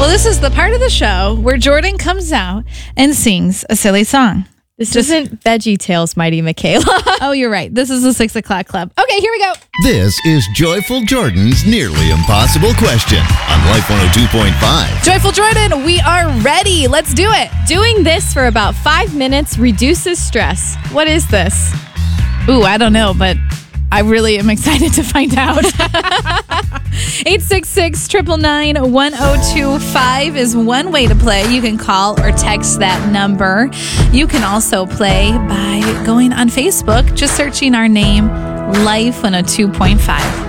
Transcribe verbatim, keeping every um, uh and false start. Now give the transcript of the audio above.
Well, this is the part of the show where Jordan comes out and sings a silly song. This Just, isn't Veggie Tales, Mighty Michaela. Oh, you're right. This is the six o'clock club. Okay, here we go. This is Joyful Jordan's Nearly Impossible Question on Life one oh two point five. Joyful Jordan, we are ready. Let's do it. Doing this for about five minutes reduces stress. What is this? Ooh, I don't know, but I really am excited to find out. eight six six, nine nine nine, one oh two five is one way to play. You can call or text that number. You can also play by going on Facebook, just searching our name, Life one oh two point five.